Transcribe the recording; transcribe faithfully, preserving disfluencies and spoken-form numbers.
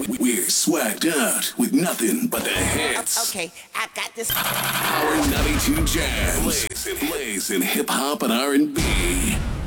We're swagged out with nothing but the hits. Okay, I got this. Power ninety-two Jams. Blazing hip hop and R and B.